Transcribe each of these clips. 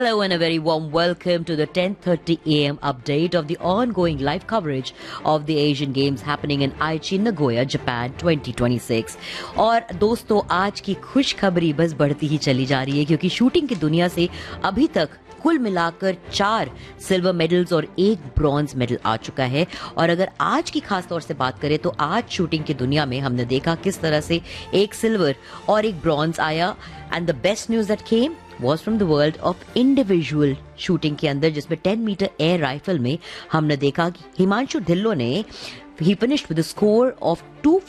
Hello and a very warm welcome to the 10:30 a.m. update of the ongoing live coverage of the Asian Games happening in Aichi, Nagoya, Japan 2026. और दोस्तों आज की खुशखबरी बस बढ़ती ही चली जा रही है क्योंकि शूटिंग की दुनिया से अभी तक कुल मिलाकर 4 सिल्वर मेडल्स और 1 ब्रॉन्ज मेडल आ चुका है। और अगर आज की खास तौर से बात करें तो आज शूटिंग की दुनिया में हमने देखा किस तरह से 1 सिल्वर और 1 ब्रॉन्ज आया। And the best news that came was from the world of individual shooting के अंदर, जिसमें 10 मीटर एयर राइफल में हमने देखा कि हिमांशु धिल्लो ने he finished with a score of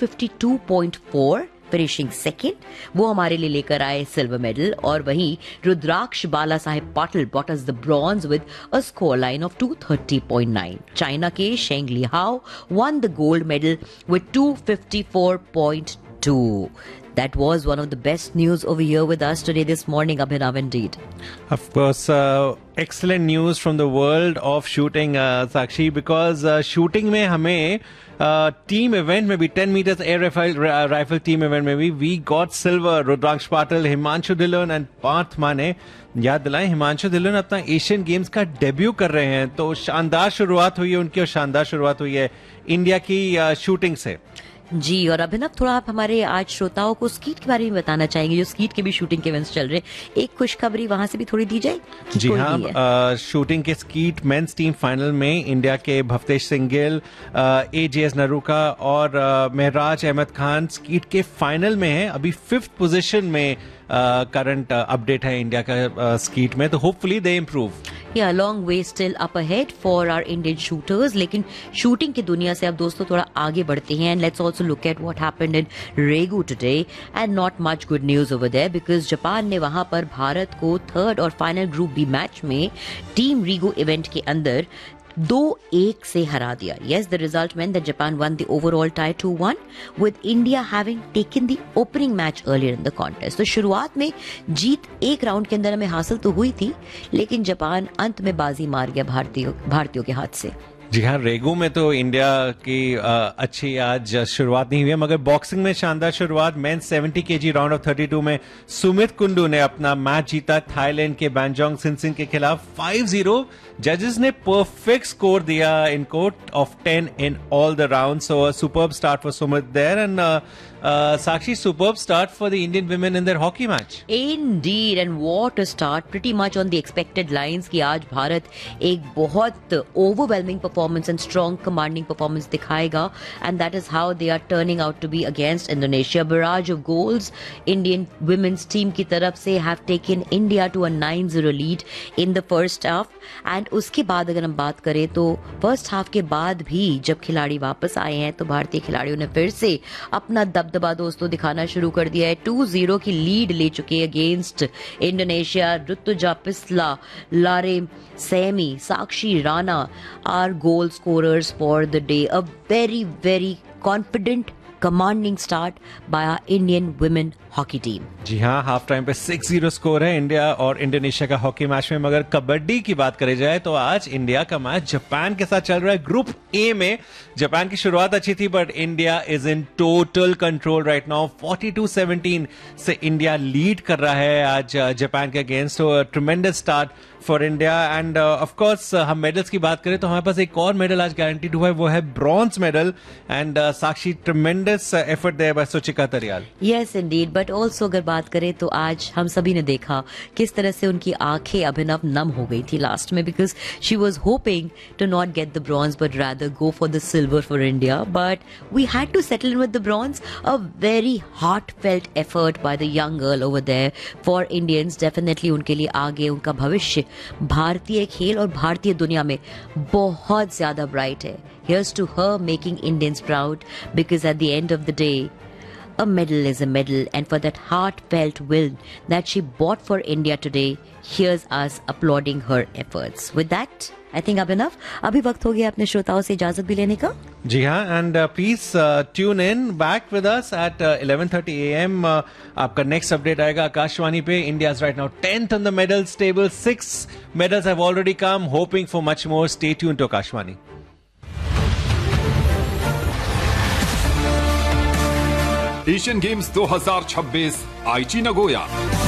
252.4 finishing second. वो हमारे लिए लेकर आए सिल्वर मेडल। और वहीं रुद्राक्ष बाला साहेब Patil brought us the bronze with a score line of 230.9. China के शेंग लिहाओ won the gold medal with 254.2. That was one of the best news over here with us today this morning, Abhinav, indeed. Of course, excellent news from the world of shooting, Sakshi, because shooting में हमें team event में भी 10 meters air rifle team event में भी we got silver. Rudraksha Patil, Himanshu धिल्लोन and Partha माने, याद दिलाएं हिमांशु धिल्लोन अपना Asian games का डेब्यू कर रहे हैं, तो शानदार शुरुआत हुई है उनकी और शानदार शुरुआत हुई है इंडिया की शूटिंग से। जी, और अभिनव थोड़ा आप हमारे आज श्रोताओं को स्कीट के बारे में बताना चाहेंगे, जो स्कीट के भी शूटिंग के इवेंट्स चल रहे हैं। एक खुशखबरी वहां से भी थोड़ी दी जाए। जी हाँ, शूटिंग के स्कीट मेंस टीम फाइनल में इंडिया के भवतेश सिंह गिल, AJS नरूका और महराज अहमद खान स्कीट के फाइनल में है। अभी 5th पोजीशन में करंट अपडेट है इंडिया का स्कीट में, तो hopefully they improve. Yeah, long way still up ahead for our Indian shooters. लेकिन शूटिंग की दुनिया से अब दोस्तों थोड़ा आगे बढ़ते हैं। And let's also look at what happened in Regu today. And not much good news over there because Japan ने वहां पर भारत को 3rd और फाइनल ग्रुप बी मैच में टीम रीगो इवेंट के अंदर 2-1 से हरा दिया। Yes, the result meant that Japan won the overall tie 2-1 with India having taken the opening match earlier in the contest. तो शुरुआत में जीत एक राउंड के अंदर हमें हासिल तो हुई थी, लेकिन जापान अंत में बाजी मार गया भारतीयों के हाथ से। जी हाँ, रेगू में तो इंडिया की अच्छी आज शुरुआत नहीं हुई है, मगर बॉक्सिंग में शानदार शुरुआत। मेंस 70 kg राउंड ऑफ 32 में सुमित कुंडू ने अपना मैच जीता थाईलैंड के बैंजोंग सिनसिन के खिलाफ 5-0। जजेस ने परफेक्ट स्कोर दिया इनको of 10 in all the rounds, so a superb start for Sumit there, and Sakshi, superb start for the Indian women in their hockey match. Indeed, and what a start, pretty much on the expected lines कि आज भारत एक बहुत overwhelming performance and strong commanding performance दिखाएगा, and that is how they are turning out to be against Indonesia. Barrage of goals Indian women's team की तरफ से have taken India to a 9-0 lead in the first half, and उसके बाद अगर हम बात करें तो फर्स्ट हाफ के बाद भी जब खिलाड़ी वापस आए हैं तो भारतीय खिलाड़ियों ने फिर से अपना दबदबा दोस्तों दिखाना शुरू कर दिया है। 2-0 की लीड ले चुके हैं अगेंस्ट इंडोनेशिया। ऋतुजा पिस्ला, लारे Sami, Sakshi Rana our goal scorers for the day. A very very confident commanding start by our Indian women hockey team. जी हाँ, हाफ टाइम पे 6-0 स्कोर है इंडिया और इंडोनेशिया का हॉकी मैच में। मगर कबड्डी की बात करी जाए तो आज इंडिया का मैच जापान के साथ चल रहा है। ग्रुप ए में जापान की शुरुआत अच्छी थी, but India is in total control right now. 42-17 से इंडिया लीड कर रहा है आज जापान के against. Tremendous start for India. End of course हम मेडल्स की बात करें तो हमारे पास एक और मेडल आज गारंटीड हुआ है, वो है bronze medal. And Sakshi, tremendous effort there bye Suchika तरियाल। Yes Indeed, but also अगर बात करें तो आज हम सभी ने देखा किस तरह से उनकी आंखें अभिनव नम हो गई थी लास्ट में, because she was hoping to not get the bronze but rather go for the silver for India, but we had to settle in with the bronze. A very heartfelt effort by the young girl over there for Indians. Definitely उनके लिए आगे उनका भविष्य भारतीय खेल और भारतीय दुनिया में बहुत ज्यादा ब्राइट है। Here's to her making Indians proud, because at the end of the day a medal is a medal, and for that heartfelt will that she bought for India today, here's us applauding her efforts. With that, I think Abhinav, अभी वक्त हो गया अपने श्रोताओं से इजाजत भी लेने का। जी हाँ, and please tune in back with us at 11:30 AM। आपका नेक्स्ट अपडेट आएगा आकाशवाणी पे। India is right now 10th on the medals table. 6 medals have already come, hoping for much more. Stay tuned to Akashvani. Asian games 2026 आईची Nagoya.